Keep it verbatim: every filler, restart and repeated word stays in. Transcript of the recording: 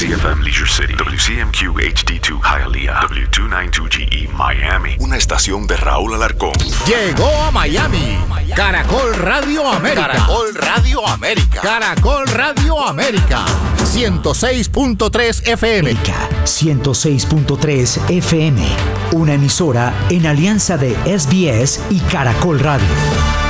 C F M Leisure City, W C M Q H D dos Hialeah, W doscientos noventa y dos G E Miami. Una estación de Raúl Alarcón. Llegó a Miami Caracol Radio América. Caracol Radio América. Caracol Radio América. ciento seis punto tres F M. ciento seis punto tres F M. Una emisora en alianza de S B S y Caracol Radio.